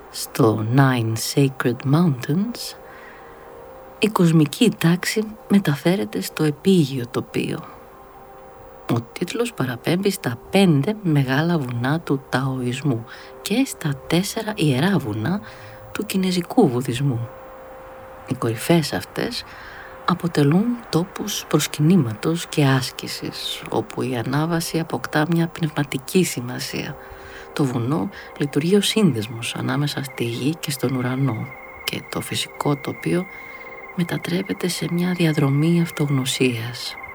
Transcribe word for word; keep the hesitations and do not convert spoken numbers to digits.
στο Nine Sacred Mountains, η κοσμική τάξη μεταφέρεται στο επίγειο τοπίο. Ο τίτλος παραπέμπει στα πέντε μεγάλα βουνά του Ταοισμού και στα τέσσερα ιερά βουνά του Κινεζικού Βουδισμού. Οι κορυφές αυτές αποτελούν τόπους προσκυνήματος και άσκησης, όπου η ανάβαση αποκτά μια πνευματική σημασία. Το βουνό λειτουργεί ως σύνδεσμος ανάμεσα στη γη και στον ουρανό και το φυσικό τοπίο μετατρέπεται σε μια διαδρομή αυτογνωσίας.